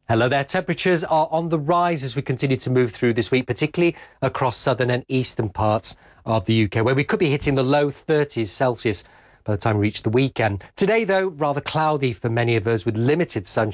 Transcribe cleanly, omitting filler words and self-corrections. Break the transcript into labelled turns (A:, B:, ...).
A: Hello there. Temperatures are on the rise as we continue to move through this week, particularly across southern and eastern parts of the UK, where we could be hitting the low 30s Celsius by the time we reach the weekend. Today, though, rather cloudy for many of us with limited sunshine.